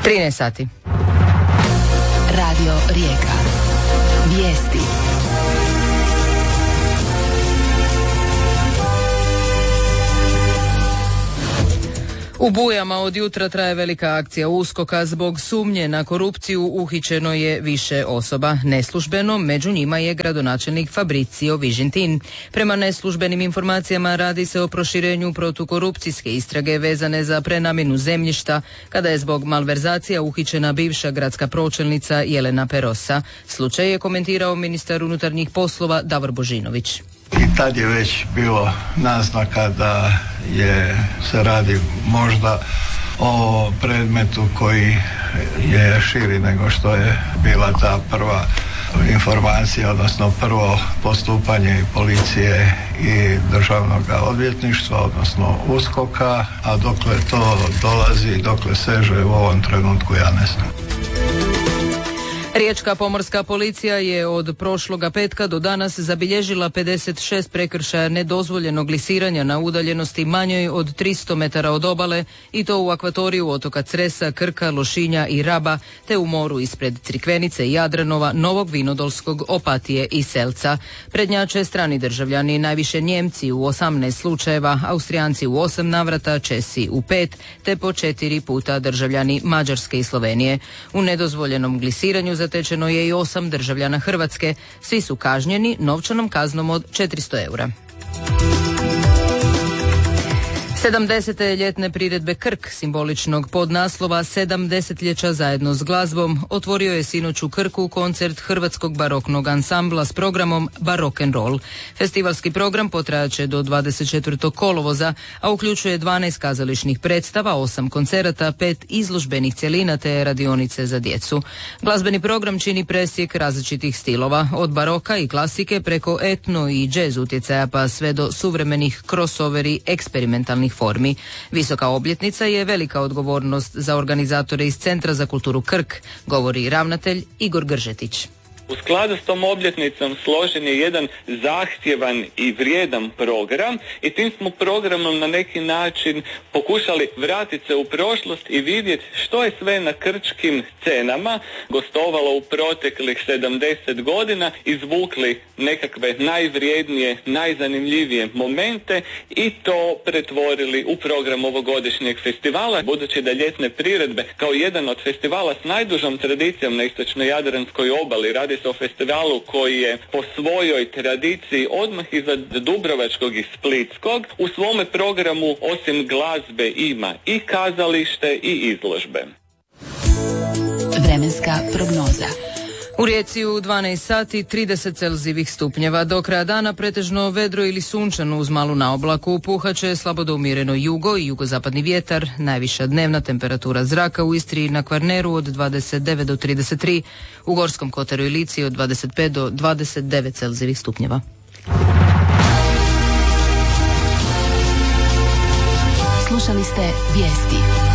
13 sati. Radio Rijeka. Vijesti. U Bujama od jutra traje velika akcija USKOK-a. Zbog sumnje na korupciju uhićeno je više osoba. Neslužbeno među njima je gradonačelnik Fabricio Vižintin. Prema neslužbenim informacijama radi se o proširenju protukorupcijske istrage vezane za prenamjenu zemljišta, kada je zbog malverzacija uhićena bivša gradska pročelnica Jelena Perosa. Slučaj je komentirao ministar unutarnjih poslova Davor Božinović. I tad je već bilo naznaka da se radi možda o predmetu koji je širi nego što je bila ta prva informacija, odnosno prvo postupanje policije i državnog odvjetništva, odnosno USKOK-a, a dokle to dolazi, dokle seže u ovom trenutku ja ne znam. Riječka pomorska policija je od prošloga petka do danas zabilježila 56 prekršaja nedozvoljenog lisiranja na udaljenosti manjoj od 300 metara od obale, i to u akvatoriju otoka Cresa, Krka, Lošinja i Raba, te u moru ispred Crikvenice i Jadranova, Novog Vinodolskog, Opatije i Selca. Prednjače strani državljani, najviše Njemci u 18 slučajeva, Austrijanci u 8 navrata, Česi u 5, te po 4 puta državljani Mađarske i Slovenije. U nedozvoljenom glisiranju zatečeno je i 8 državljana Hrvatske. Svi su kažnjeni novčanom kaznom od 400 eura. 70. ljetne priredbe Krk, simboličnog podnaslova 7 desetljeća zajedno s glazbom, otvorio je sinoć u Krku koncert Hrvatskog baroknog ansambla s programom Barock'n'Roll. Festivalski program potrajaće do 24. kolovoza, a uključuje 12 kazališnih predstava, 8 koncerata, 5 izložbenih cjelina te radionice za djecu. Glazbeni program čini presjek različitih stilova, od baroka i klasike preko etno i džez utjecaja pa sve do suvremenih crossoveri eksperimentalnih formi. Visoka obljetnica je velika odgovornost za organizatore iz Centra za kulturu Krk, govori ravnatelj Igor Gržetić. U skladu s tom obljetnicom složen je jedan zahtjevan i vrijedan program i tim smo programom na neki način pokušali vratiti se u prošlost i vidjeti što je sve na krčkim scenama gostovalo u proteklih 70 godina, izvukli nekakve najvrijednije, najzanimljivije momente i to pretvorili u program ovogodišnjeg festivala. Budući da ljetne priredbe kao jedan od festivala s najdužom tradicijom na istočno-jadranskoj obali, radi se o festivalu koji je po svojoj tradiciji odmah iza Dubrovačkog i Splitskog, u svome programu osim glazbe ima i kazalište i izložbe. Vremenska prognoza. U Rijeci u 12 sati 30 celzijevih stupnjeva. Do kraja dana pretežno vedro ili sunčano uz malu naoblaku. Puhaće slabo do umjereno jugo i jugozapadni vjetar. Najviša dnevna temperatura zraka u Istri i na Kvarneru od 29 do 33. U Gorskom Kotaru i Lici od 25 do 29 celzijevih stupnjeva. Slušali ste vijesti.